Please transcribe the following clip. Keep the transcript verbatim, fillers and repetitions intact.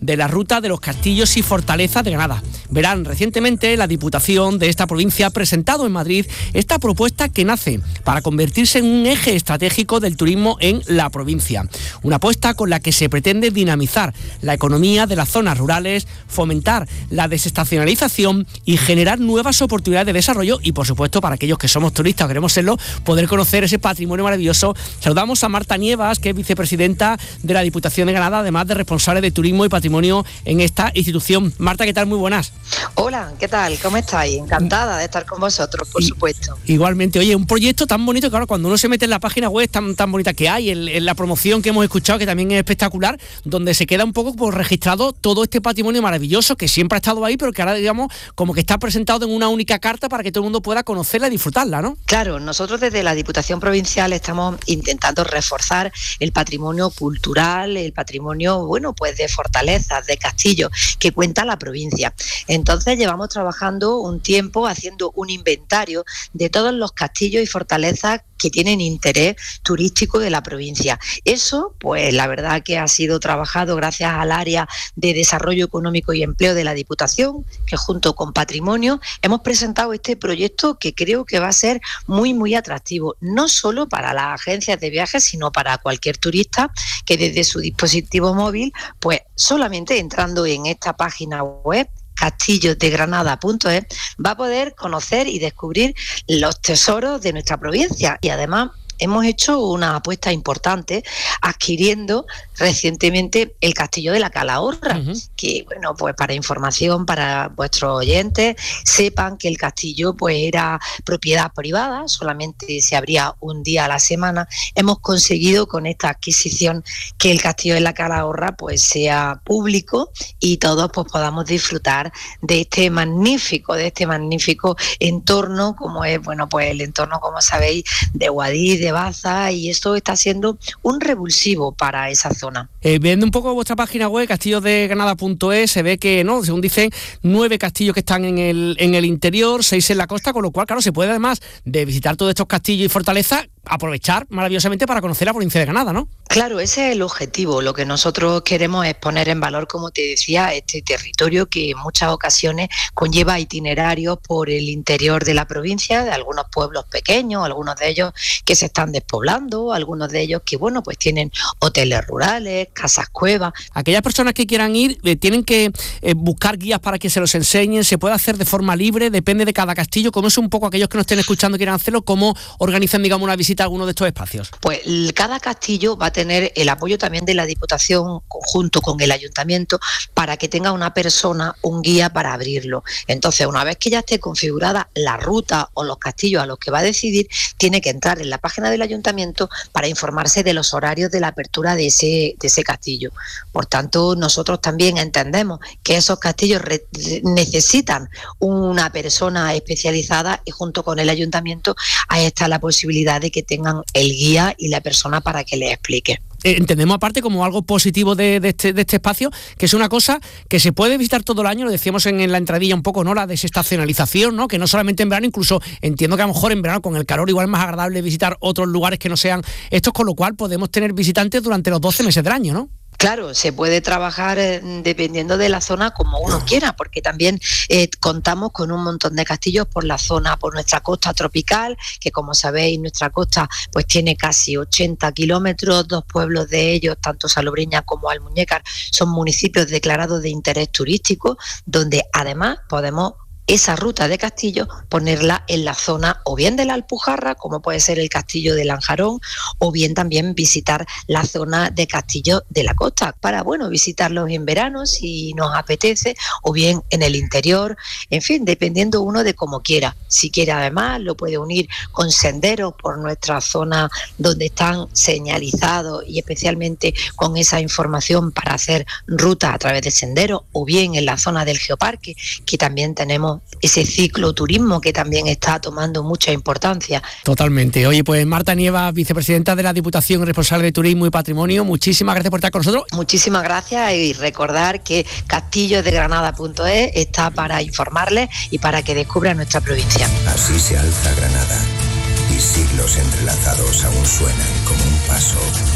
de la ruta de los castillos y fortalezas de Granada. Verán, recientemente la Diputación de esta provincia ha presentado en Madrid esta propuesta que nace para convertirse en un eje estratégico del turismo en la provincia. Una apuesta con la que se pretende dinamizar la economía de las zonas rurales, fomentar la desestacionalización y generar nuevas oportunidades de desarrollo y, por supuesto, para aquellos que somos turistas o queremos serlo, poder conocer ese patrimonio maravilloso. Saludamos a Marta Nievas, que es vicepresidenta de la Diputación de Granada, además de responsable de turismo y patrimonio en esta institución. Marta, ¿qué tal? Muy buenas. Hola, ¿qué tal? ¿Cómo estáis? Encantada de estar con vosotros, por y, supuesto. Igualmente. Oye, un proyecto tan bonito que ahora cuando uno se mete en la página web tan, tan bonita que hay, en, en la promoción que hemos escuchado, que también es espectacular, donde se queda un poco por registrado todo este patrimonio maravilloso que siempre ha estado ahí, pero que ahora, digamos, como que está presentado en una única carta para que todo el mundo pueda conocerla y disfrutarla, ¿no? Claro, nosotros desde la Diputación Provincial estamos intentando reforzar el patrimonio cultural, el patrimonio, bueno, pues de fortalezas, de castillos, que cuenta la provincia. Entonces llevamos trabajando un tiempo haciendo un inventario de todos los castillos y fortalezas que tienen interés turístico de la provincia. Eso, pues la verdad que ha sido trabajado gracias al área de Desarrollo Económico y Empleo de la Diputación, que junto con Patrimonio hemos presentado este proyecto que creo que va a ser muy, muy atractivo, no solo para las agencias de viajes, sino para cualquier turista que desde su dispositivo móvil, pues solamente entrando en esta página web, castillos de granada punto es, va a poder conocer y descubrir los tesoros de nuestra provincia. Y además hemos hecho una apuesta importante adquiriendo recientemente el Castillo de la Calahorra, uh-huh. que, bueno, pues para información para vuestros oyentes, sepan que el castillo pues era propiedad privada, solamente se abría un día a la semana. Hemos conseguido con esta adquisición que el Castillo de la Calahorra pues sea público y todos pues podamos disfrutar de este magnífico, de este magnífico entorno, como es, bueno, pues el entorno, como sabéis, de Guadix, de Baza, y esto está siendo un revulsivo para esa zona. Eh, viendo un poco vuestra página web, castillos de granada punto es, se ve que, no, según dicen, nueve castillos que están en el, en el interior, seis en la costa, con lo cual, claro, se puede, además de visitar todos estos castillos y fortalezas, aprovechar maravillosamente para conocer la provincia de Granada, ¿no? Claro, ese es el objetivo. Lo que nosotros queremos es poner en valor, como te decía, este territorio que en muchas ocasiones conlleva itinerarios por el interior de la provincia, de algunos pueblos pequeños, algunos de ellos que se están despoblando, algunos de ellos que, bueno, pues tienen hoteles rurales, casas cuevas. Aquellas personas que quieran ir eh, tienen que eh, buscar guías para que se los enseñen, se puede hacer de forma libre, depende de cada castillo. ¿Cómo es un poco aquellos que nos estén escuchando y quieran hacerlo? ¿Cómo organizan, digamos, una visita a alguno de estos espacios? Pues cada castillo va a tener el apoyo también de la Diputación junto con el Ayuntamiento para que tenga una persona, un guía para abrirlo. Entonces, una vez que ya esté configurada la ruta o los castillos a los que va a decidir, tiene que entrar en la página del Ayuntamiento para informarse de los horarios de la apertura de ese, de ese castillo. Por tanto, nosotros también entendemos que esos castillos re- necesitan una persona especializada y junto con el Ayuntamiento ahí está la posibilidad de que tengan el guía y la persona para que les explique. Entendemos aparte como algo positivo de, de, este, de este espacio, que es una cosa que se puede visitar todo el año, lo decíamos en, en la entradilla un poco, ¿no? La desestacionalización, ¿no? Que no solamente en verano, incluso entiendo que a lo mejor en verano con el calor igual es más agradable visitar otros lugares que no sean estos, con lo cual podemos tener visitantes durante los doce meses del año, ¿no? Claro, se puede trabajar eh, dependiendo de la zona como uno quiera, porque también eh, contamos con un montón de castillos por la zona, por nuestra costa tropical, que como sabéis nuestra costa pues tiene casi ochenta kilómetros, dos pueblos de ellos, tanto Salobreña como Almuñécar, son municipios declarados de interés turístico, donde además podemos esa ruta de castillos ponerla en la zona o bien de la Alpujarra, como puede ser el castillo de Lanjarón, o bien también visitar la zona de castillos de la costa, para, bueno, visitarlos en verano si nos apetece, o bien en el interior, en fin, dependiendo uno de cómo quiera. Si quiere además lo puede unir con senderos por nuestra zona donde están señalizados y especialmente con esa información para hacer rutas a través de senderos, o bien en la zona del Geoparque, que también tenemos ese cicloturismo que también está tomando mucha importancia. Totalmente. Oye, pues Marta Nievas, vicepresidenta de la Diputación, responsable de Turismo y Patrimonio, muchísimas gracias por estar con nosotros. Muchísimas gracias, y recordar que castillos de granada punto es está para informarles y para que descubran nuestra provincia. Así se alza Granada y siglos entrelazados aún suenan como un paso